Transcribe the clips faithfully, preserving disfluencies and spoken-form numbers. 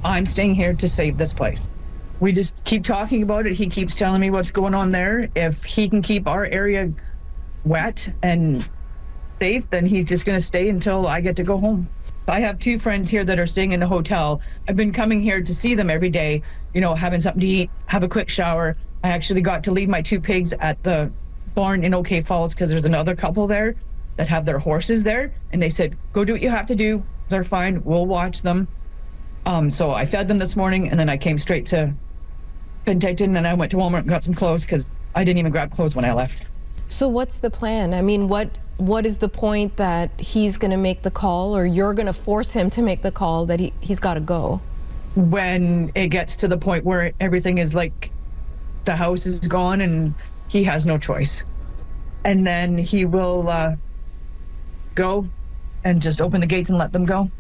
I'm staying here to save this place. We just keep talking about it. He keeps telling me what's going on there. If he can keep our area wet and safe, then he's just going to stay until I get to go home. I have two friends here that are staying in the hotel. I've been coming here to see them every day, you know, having something to eat, have a quick shower. I actually got to leave my two pigs at the barn in OK Falls because there's another couple there that have their horses there. And they said, go do what you have to do. They're fine. We'll watch them. Um, so I fed them this morning, and then I came straight to Penticton, and I went to Walmart and got some clothes because I didn't even grab clothes when I left. So what's the plan? I mean, what what is the point that he's going to make the call, or you're going to force him to make the call that he, he's got to go? When it gets to the point where everything is like the house is gone and he has no choice. And then he will uh, go and just open the gates and let them go.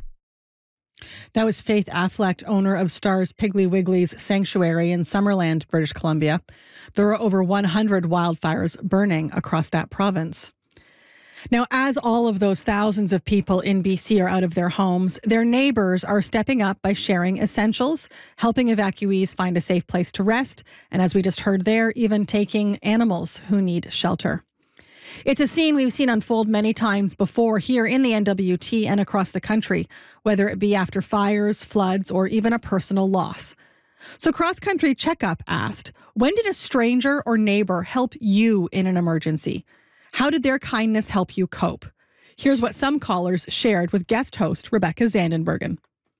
That was Faith Affleck, owner of Stars Piggly Wiggly's Sanctuary in Summerland, British Columbia. There are over one hundred wildfires burning across that province. Now, as all of those thousands of people in B C are out of their homes, their neighbors are stepping up by sharing essentials, helping evacuees find a safe place to rest, and as we just heard there, even taking animals who need shelter. It's a scene we've seen unfold many times before here in the N W T and across the country, whether it be after fires, floods, or even a personal loss. So Cross Country Checkup asked, when did a stranger or neighbor help you in an emergency? How did their kindness help you cope? Here's what some callers shared with guest host Rebecca Zandenbergen.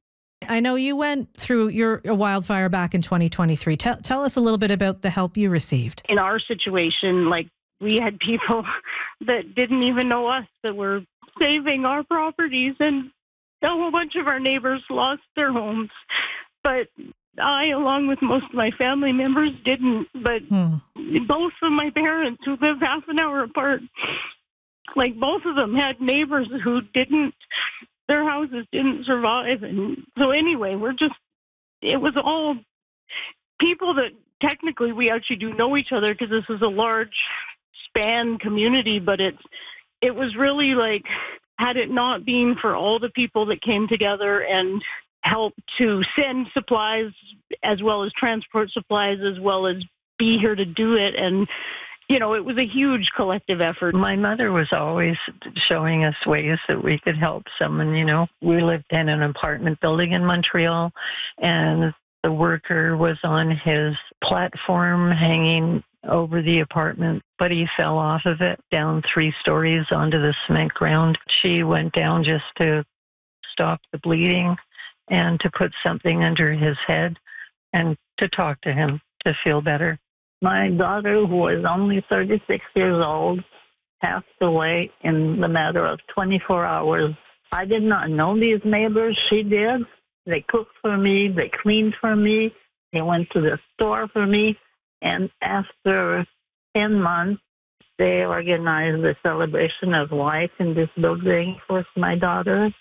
I know you went through your a wildfire back in twenty twenty-three. Tell, tell us a little bit about the help you received. In our situation, like, we had people that didn't even know us that were saving our properties, and a whole bunch of our neighbors lost their homes. But I, along with most of my family members, didn't. But hmm. both of my parents, who live half an hour apart, like, both of them had neighbors who didn't, their houses didn't survive. And so anyway, we're just, it was all people that technically we actually do know each other because this is a large span community, but it's it was really like, had it not been for all the people that came together and helped to send supplies as well as transport supplies as well as be here to do it, and you know, it was a huge collective effort. My mother was always showing us ways that we could help someone. You know, we lived in an apartment building in Montreal, and the worker was on his platform hanging over the apartment, but he fell off of it down three stories onto the cement ground. She went down just to stop the bleeding and to put something under his head and to talk to him to feel better. My daughter, who was only thirty-six years old, passed away in the matter of twenty-four hours. I did not know these neighbors. She did. They cooked for me. They cleaned for me. They went to the store for me. And after ten months, they organized a celebration of life in this building for my daughter.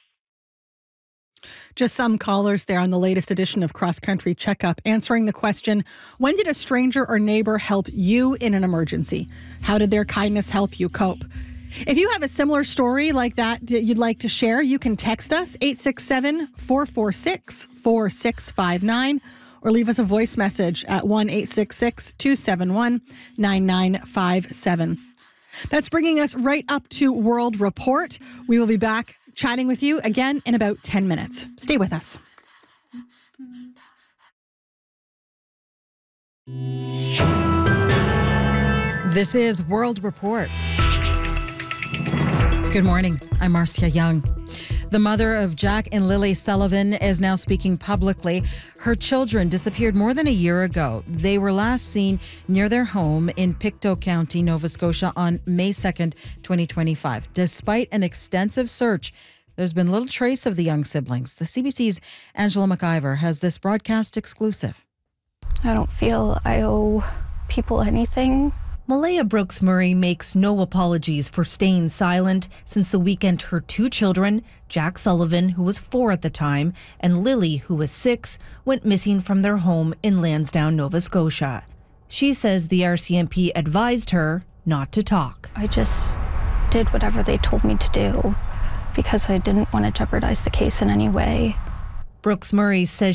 Just some callers there on the latest edition of Cross Country Checkup, answering the question, when did a stranger or neighbor help you in an emergency? How did their kindness help you cope? If you have a similar story like that that you'd like to share, you can text us eight six seven, four four six, four six five nine or leave us a voice message at one eight six six, two seven one, nine nine five seven. That's bringing us right up to World Report. We will be back chatting with you again in about ten minutes. Stay with us. This is World Report. Good morning. I'm Marcia Young. The mother of Jack and Lily Sullivan is now speaking publicly. Her children disappeared more than a year ago. They were last seen near their home in Pictou County, Nova Scotia on May second, twenty twenty-five. Despite an extensive search, there's been little trace of the young siblings. The C B C's Angela McIver has this broadcast exclusive. I don't feel I owe people anything. Malaya Brooks Murray makes no apologies for staying silent since the weekend her two children, Jack Sullivan, who was four at the time, and Lily, who was six, went missing from their home in Lansdowne, Nova Scotia. She says the R C M P advised her not to talk. I just did whatever they told me to do because I didn't want to jeopardize the case in any way. Brooks Murray says